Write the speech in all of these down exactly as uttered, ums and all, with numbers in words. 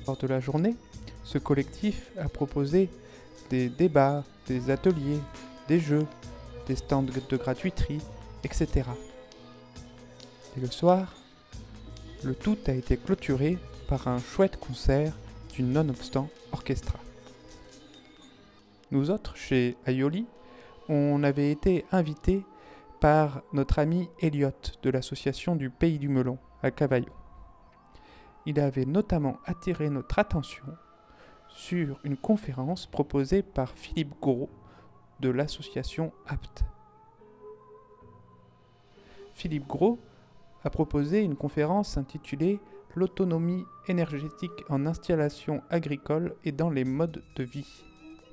Lors de la journée, ce collectif a proposé des débats, des ateliers, des jeux, des stands de gratuiterie, et cetera. Et le soir, le tout a été clôturé par un chouette concert du Nonobstant Orchestra. Nous autres, chez Aioli, on avait été invités par notre ami Elliot de l'association du Pays du Melon à Cavaillon. Il avait notamment attiré notre attention sur une conférence proposée par Philippe Gros de l'association A P T. Philippe Gros a proposé une conférence intitulée « L'autonomie énergétique en installation agricole et dans les modes de vie ».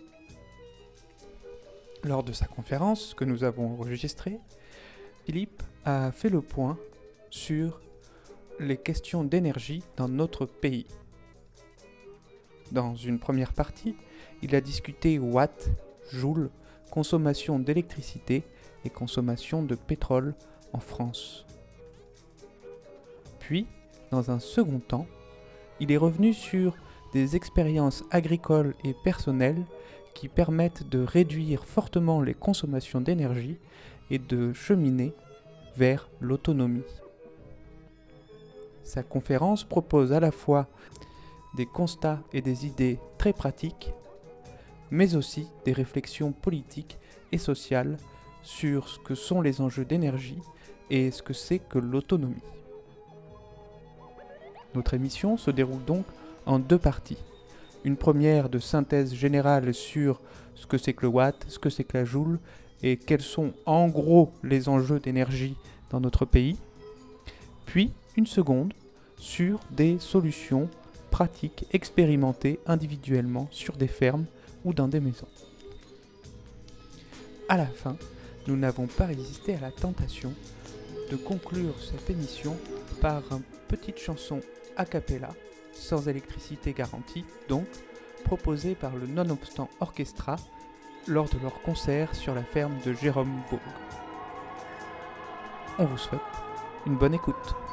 Lors de sa conférence, que nous avons enregistrée, Philippe a fait le point sur les questions d'énergie dans notre pays. Dans une première partie, il a discuté watts, joules, consommation d'électricité et consommation de pétrole en France. Puis, dans un second temps, il est revenu sur des expériences agricoles et personnelles qui permettent de réduire fortement les consommations d'énergie et de cheminer vers l'autonomie. Sa conférence propose à la fois des constats et des idées très pratiques, mais aussi des réflexions politiques et sociales sur ce que sont les enjeux d'énergie et ce que c'est que l'autonomie. Notre émission se déroule donc en deux parties. Une première de synthèse générale sur ce que c'est que le watt, ce que c'est que la joule et quels sont en gros les enjeux d'énergie dans notre pays. Puis une seconde sur des solutions pratiques expérimentées individuellement sur des fermes ou dans des maisons. À la fin, nous n'avons pas résisté à la tentation de conclure cette émission par une petite chanson a cappella, sans électricité garantie, donc proposée par le Nonobstant Orchestra lors de leur concert sur la ferme de Jérôme Bourg. On vous souhaite une bonne écoute.